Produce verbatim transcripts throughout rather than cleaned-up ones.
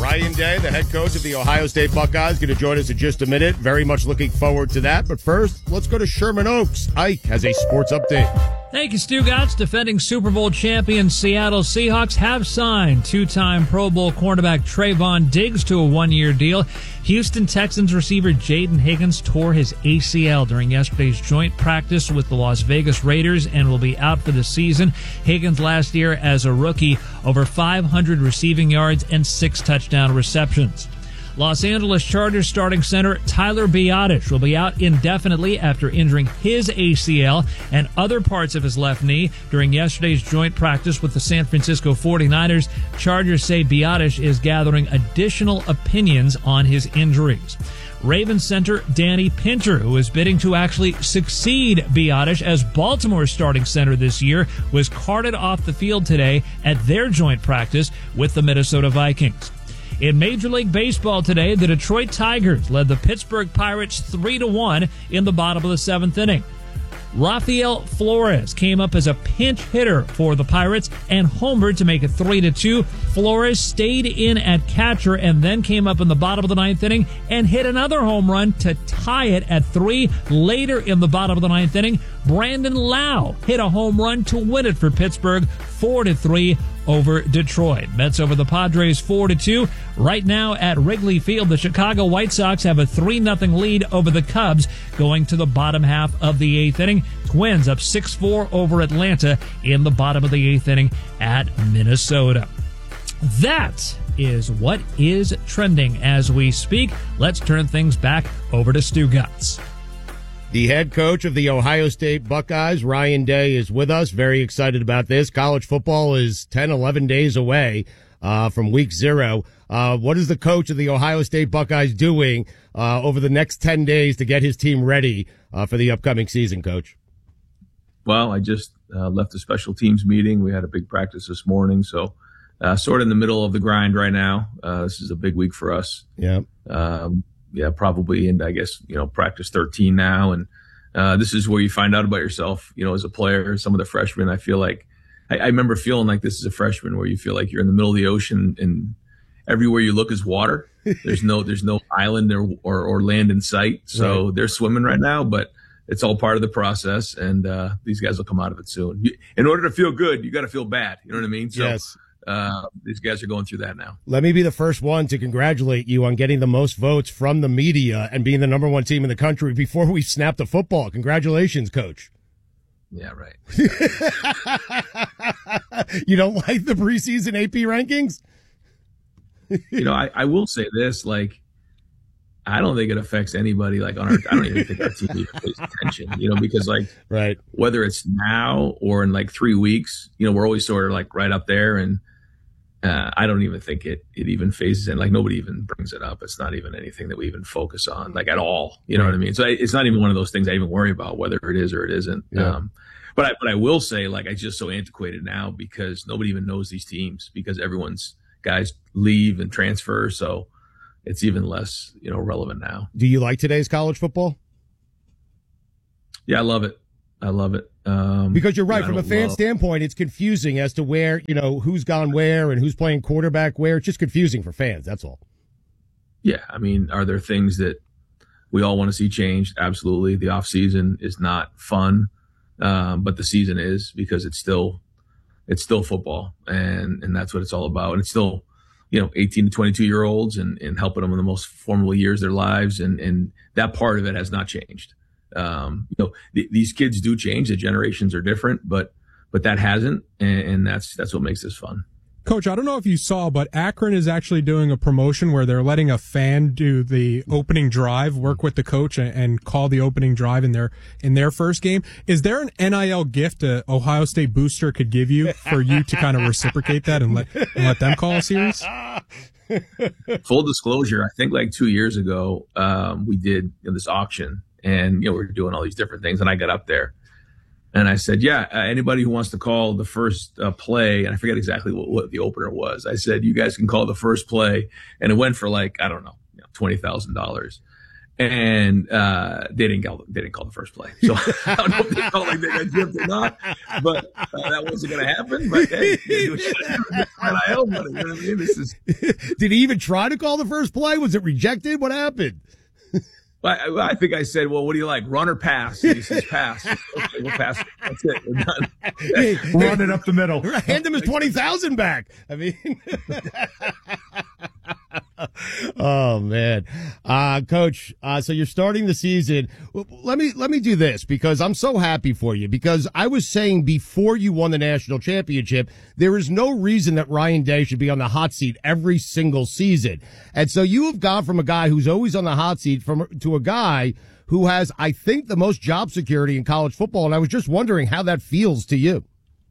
Ryan Day, the head coach of the Ohio State Buckeyes, going to join us in just a minute. Very much looking forward to that. But first, let's go to Sherman Oaks. Ike has a sports update. Thank you, Stugotz. Defending Super Bowl champion Seattle Seahawks have signed two-time Pro Bowl cornerback Trayvon Diggs to a one-year deal. Houston Texans receiver Jaden Higgins tore his A C L during yesterday's joint practice with the Las Vegas Raiders and will be out for the season. Higgins last year as a rookie, over five hundred receiving yards and six touchdown receptions. Los Angeles Chargers starting center Tyler Biadasz will be out indefinitely after injuring his A C L and other parts of his left knee during yesterday's joint practice with the San Francisco forty-niners. Chargers say Biadasz is gathering additional opinions on his injuries. Ravens center Danny Pinter, who is bidding to actually succeed Biadasz as Baltimore's starting center this year, was carted off the field today at their joint practice with the Minnesota Vikings. In Major League Baseball today, the Detroit Tigers led the Pittsburgh Pirates three to one in the bottom of the seventh inning. Rafael Flores came up as a pinch hitter for the Pirates and homered to make it three to two. Flores stayed in at catcher and then came up in the bottom of the ninth inning and hit another home run to tie it at three. Later in the bottom of the ninth inning, Brandon Lau hit a home run to win it for Pittsburgh four to three over Detroit. Mets over the Padres four to two. Right now at Wrigley Field, the Chicago White Sox have a three nothing lead over the Cubs going to the bottom half of the eighth inning. Twins up six four over Atlanta in the bottom of the eighth inning at Minnesota. That is what is trending as we speak. Let's turn things back over to Stugotz. The head coach of the Ohio State Buckeyes, Ryan Day, is with us. Very excited about this. College football is ten, eleven days away uh, from week zero. Uh, what is the coach of the Ohio State Buckeyes doing uh, over the next ten days to get his team ready uh, for the upcoming season, Coach? Well, I just uh, left a special teams meeting. We had a big practice this morning, so uh, sort of in the middle of the grind right now. Uh, this is a big week for us. Yeah. Um, yeah, probably. And I guess, you know, practice thirteen now. And uh, this is where you find out about yourself, you know, as a player. Some of the freshmen, I feel like, I, I remember feeling like this as a freshman where you feel like you're in the middle of the ocean and everywhere you look is water. There's no, there's no island or, or, or land in sight. So right. They're swimming right now, but it's all part of the process. And uh, these guys will come out of it soon. You, in order to feel good, you got to feel bad. You know what I mean? So, yes. Uh, these guys are going through that now. Let me be the first one to congratulate you on getting the most votes from the media and being the number one team in the country before we snapped the football. Congratulations, Coach. Yeah, right. You don't like the preseason A P rankings? You know, I, I will say this, like, I don't think it affects anybody. Like, on our, I don't even think our team even pays attention, you know, because, like, right. Whether it's now or in like three weeks, you know, we're always sort of like right up there. And uh, I don't even think it, it even phases in. Like, nobody even brings it up. It's not even anything that we even focus on, like, at all. You know right. what I mean? So I, it's not even one of those things I even worry about, whether it is or it isn't. Yeah. Um, but I, but I will say, like, it's just so antiquated now because nobody even knows these teams because everyone's guys leave and transfer. So it's even less, you know, relevant now. Do you like today's college football? Yeah, I love it. I love it. Um, because you're right. you know, From a fan love... standpoint, it's confusing as to where, you know, who's gone where and who's playing quarterback where. It's just confusing for fans. That's all. Yeah. I mean, are there things that we all want to see changed? Absolutely. The off season is not fun. Um, but the season is because it's still, it's still football and, and that's what it's all about. And it's still, you know, eighteen to twenty-two year olds and, and helping them in the most formidable years of their lives. And, and that part of it has not changed. Um, you know, th- these kids do change. The generations are different, but, but that hasn't. And, and that's, that's what makes this fun. Coach, I don't know if you saw, but Akron is actually doing a promotion where they're letting a fan do the opening drive, work with the coach, and, and call the opening drive in their in their first game. Is there an N I L gift a Ohio State booster could give you for you to kind of reciprocate that and let and let them call a series? Full disclosure, I think like two years ago, um, we did you know, this auction, and you know we were doing all these different things, and I got up there. And I said, yeah, uh, anybody who wants to call the first uh, play, and I forget exactly what, what the opener was. I said, you guys can call the first play. And it went for like, I don't know, you know twenty thousand dollars. and uh, they didn't call they didn't call the first play. So I don't know if they felt like they got gypped or not, but uh, that wasn't going to happen. But hey, you know what I mean? This is. Did he even try to call the first play? Was it rejected? What happened? I, I think I said, well, what do you like, run or pass? And he says, pass. Okay, we'll pass. That's it. We're done. Hey, run it up the middle. Hand him his twenty thousand back. I mean, oh man, uh, Coach. Uh, so you're starting the season. Let me let me do this because I'm so happy for you. Because I was saying before you won the national championship, there is no reason that Ryan Day should be on the hot seat every single season. And so you have gone from a guy who's always on the hot seat from to a guy who has, I think, the most job security in college football. And I was just wondering how that feels to you.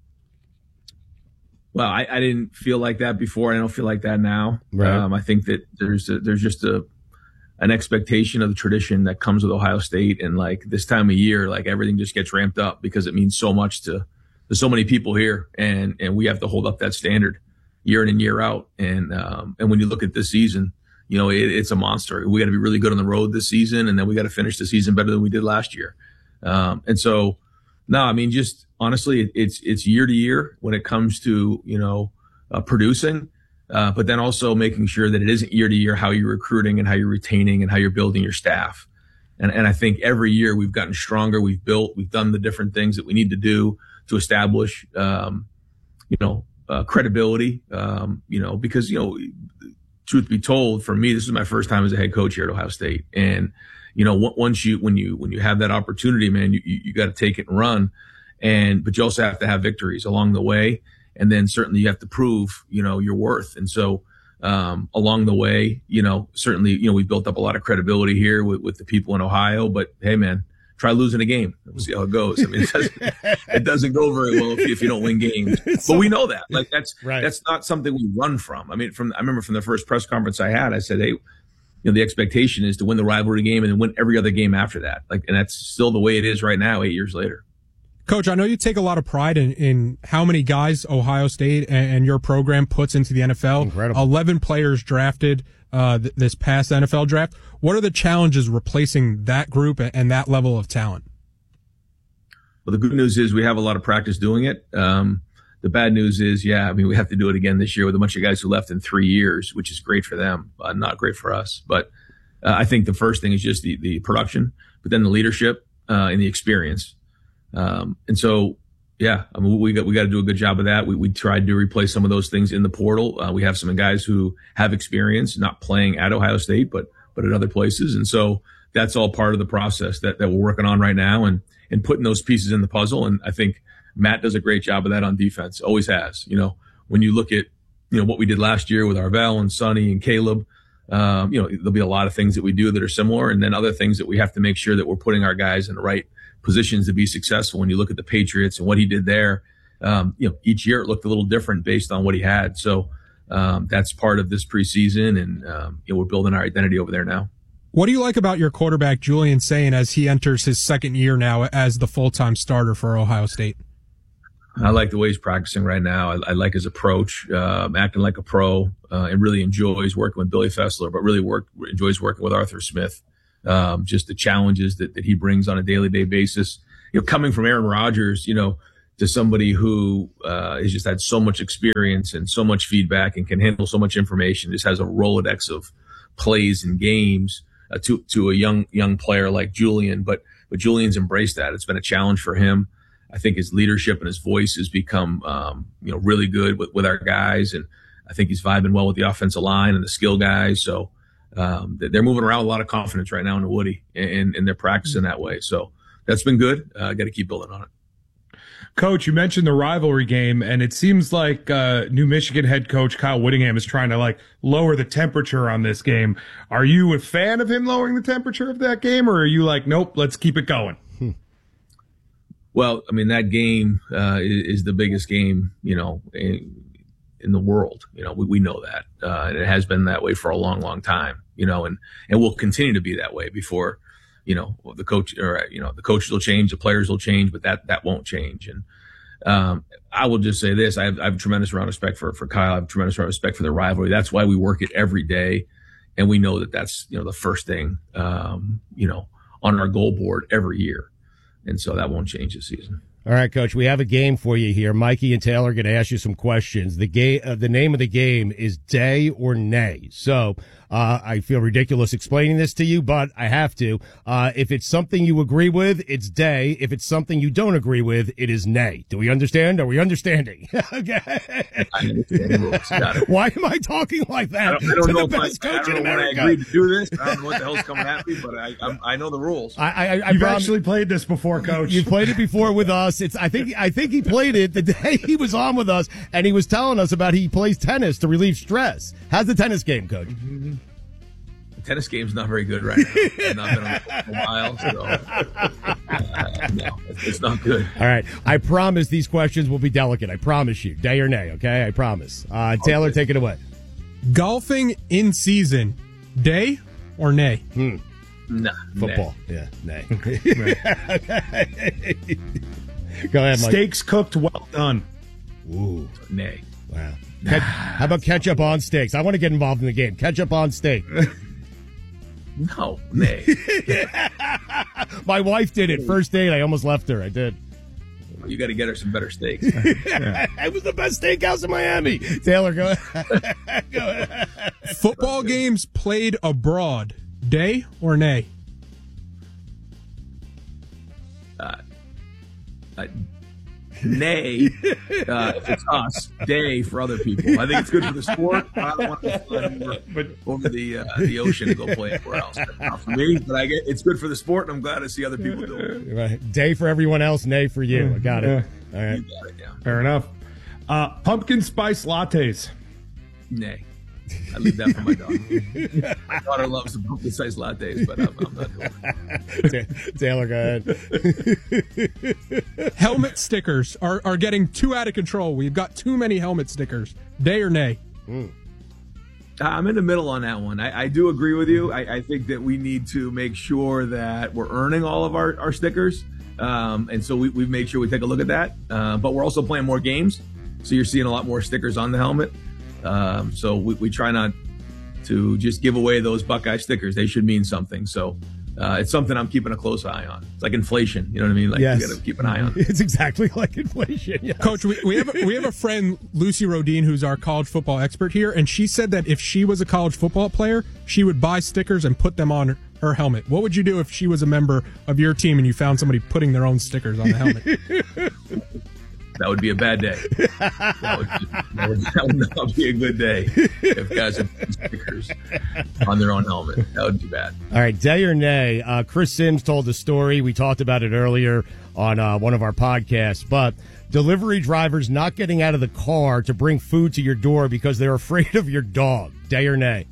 Well, I, I didn't feel like that before. I don't feel like that now. Right. Um, I think that there's a, there's just a an expectation of the tradition that comes with Ohio State, and like this time of year, like everything just gets ramped up because it means so much to to so many people here, and and we have to hold up that standard year in and year out. And um, and when you look at this season, you know it, it's a monster. We got to be really good on the road this season, and then we got to finish the season better than we did last year. Um, and so. No, I mean, just honestly, it's it's year to year when it comes to, you know, uh, producing, uh, but then also making sure that it isn't year to year how you're recruiting and how you're retaining and how you're building your staff. And and I think every year we've gotten stronger, we've built, we've done the different things that we need to do to establish, um, you know, uh, credibility, um, you know, because, you know, truth be told, for me, this is my first time as a head coach here at Ohio State. And you know, once you, when you, when you have that opportunity, man, you, you, you got to take it and run. And, but you also have to have victories along the way. And then certainly you have to prove, you know, your worth. And so, um, along the way, you know, certainly, you know, we built up a lot of credibility here with, with the people in Ohio, but hey, man, try losing a game. We'll see how it goes. I mean, it doesn't, it doesn't go very well if you, if you don't win games, but we know that. Like that's, right. That's not something we run from. I mean, from, I remember from the first press conference I had, I said, hey, you know, the expectation is to win the rivalry game and then win every other game after that. Like, and that's still the way it is right now, eight years later. Coach, I know you take a lot of pride in, in how many guys Ohio State and, and your program puts into the N F L. Incredible. eleven players drafted uh, th- this past N F L draft. What are the challenges replacing that group and, and that level of talent? Well, the good news is we have a lot of practice doing it. Um, The bad news is, yeah, I mean, we have to do it again this year with a bunch of guys who left in three years, which is great for them, uh, not great for us. But uh, I think the first thing is just the, the production, but then the leadership uh, and the experience. Um, and so, yeah, I mean, we got we got to do a good job of that. We we tried to replace some of those things in the portal. Uh, we have some guys who have experience, not playing at Ohio State, but but at other places. And so that's all part of the process that, that we're working on right now, and and putting those pieces in the puzzle. And I think Matt does a great job of that on defense. Always has. You know, when you look at, you know, what we did last year with Arvell and Sonny and Caleb, um, you know, there'll be a lot of things that we do that are similar, and then other things that we have to make sure that we're putting our guys in the right positions to be successful. When you look at the Patriots and what he did there, um, you know, each year it looked a little different based on what he had. So um, that's part of this preseason, and um, you know, we're building our identity over there now. What do you like about your quarterback, Julian Sayin, as he enters his second year now as the full-time starter for Ohio State? I like the way he's practicing right now. I, I like his approach, uh, acting like a pro, uh, and really enjoys working with Billy Fessler, but really work, enjoys working with Arthur Smith. Um, just the challenges that, that he brings on a daily day basis, you know, coming from Aaron Rodgers, you know, to somebody who, uh, has just had so much experience and so much feedback and can handle so much information, just has a Rolodex of plays and games, uh, to, to a young, young player like Julian. But, but Julian's embraced that. It's been a challenge for him. I think his leadership and his voice has become, um, you know, really good with, with our guys. And I think he's vibing well with the offensive line and the skill guys. So, um, they're moving around with a lot of confidence right now in the Woody, and, and they're practicing that way. So that's been good. Uh, got to keep building on it. Coach, you mentioned the rivalry game, and it seems like uh, New Michigan head coach Kyle Whittingham is trying to like lower the temperature on this game. Are you a fan of him lowering the temperature of that game, or are you like, nope, let's keep it going? Hmm. Well, I mean, that game uh, is, is the biggest game, you know, in, in the world. You know, we, we know that, uh, and it has been that way for a long, long time. You know, and and will continue to be that way before, you know, the coach or you know the coaches will change, the players will change, but that that won't change. And um, I will just say this: I have, I have a tremendous amount of respect for for Kyle. I have a tremendous amount of respect for the rivalry. That's why we work it every day. and we know that that's, you know, the first thing, um, you know, on our goal board every year. And so that won't change this season. All right, Coach, we have a game for you here. Mikey and Taylor are going to ask you some questions. The game, uh, the name of the game is Day or Nay. So uh, I feel ridiculous explaining this to you, but I have to. Uh, if it's something you agree with, it's Day. If it's something you don't agree with, it is Nay. Do we understand? Are we understanding? Okay. I understand the rules. Got it. Why am I talking like that? I don't, I don't to know the if best I, coach I don't in know when I America. agreed to do this. I don't know what the hell's coming at me, but I, I, I know the rules. I, I, I You've promise- actually played this before, Coach. You played it before with us. It's I think I think he played it the day he was on with us, and he was telling us about he plays tennis to relieve stress. How's the tennis game, Coach? The tennis game's not very good right now. I've not been on it for a while, so uh, no, it's, it's not good. All right, I promise these questions will be delicate. I promise you, day or nay. Okay, I promise. Uh, Taylor, Okay. take it away. Golfing in season, day or nay? Hmm. Nah, Football, yeah, nay. Go ahead, Mike. Steaks cooked well done. Ooh, Nay. wow. Ketch- How about ketchup on steaks? I want to get involved in the game. Ketchup on steak. No, nay. My wife did it first date. I almost left her. I did. You got to get her some better steaks. It was the best steakhouse in Miami. Taylor, go ahead. Go ahead. Football games played abroad, day or nay? Uh, nay, uh, if it's us. Day for other people. I think it's good for the sport. I don't want to fly over, But over the uh, the ocean to go play anywhere else. Not for me, but I get it's good for the sport, and I'm glad to see other people do it. Right. Day for everyone else, nay for you. I got it. All right. You got it, yeah. fair enough. Uh, pumpkin spice lattes. Nay. I leave that for my daughter. My daughter loves the pumpkin spice lattes, but I'm, I'm not doing it. Ta- Taylor, go ahead. Helmet stickers are, are getting too out of control. We've got too many helmet stickers. Day or nay? I'm in the middle on that one. I, I do agree with you. I, I think that we need to make sure that we're earning all of our, our stickers. Um, and so we, we've made sure we take a look at that. Uh, but we're also playing more games. So you're seeing a lot more stickers on the helmet. Um, so we, we try not to just give away those Buckeye stickers. They should mean something. So uh, it's something I'm keeping a close eye on. It's like inflation. You know what I mean? Like Yes. you got to keep an eye on it. It's exactly like inflation. Yes. Coach, we, we have a, we have a friend, Lucy Rodine, who's our college football expert here, and she said that if she was a college football player, she would buy stickers and put them on her, her helmet. What would you do if she was a member of your team and you found somebody putting their own stickers on the helmet? That would be a bad day. That would, that would, that would not be a good day if guys have stickers on their own helmet. That would be bad. All right, day or nay. Uh, Chris Sims told a story. We talked about it earlier on uh, one of our podcasts, but delivery drivers not getting out of the car to bring food to your door because they're afraid of your dog. Day or nay?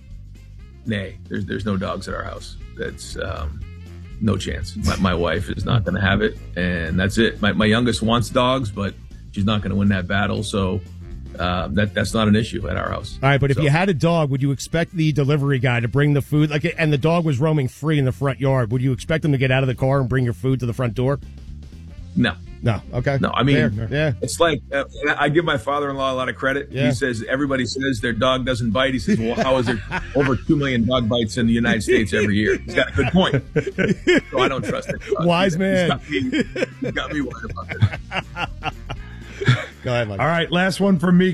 Nay, there's there's no dogs at our house. That's um, no chance. My, my wife is not going to have it, and that's it. My, my youngest wants dogs, but she's not going to win that battle. So uh, that that's not an issue at our house. All right, but if So- you had a dog, would you expect the delivery guy to bring the food? Like, and the dog was roaming free in the front yard, would you expect him to get out of the car and bring your food to the front door? no. No. Okay. No, I mean, Fair. Yeah. it's like uh, I give my father-in-law a lot of credit. Yeah. He says everybody says their dog doesn't bite. He says, "Well, how is there over two million dog bites in the United States every year?" He's got a good point. So I don't trust it. Wise He's man. got me, he's got me worried about it. Go ahead, Mike. All right, last one from me.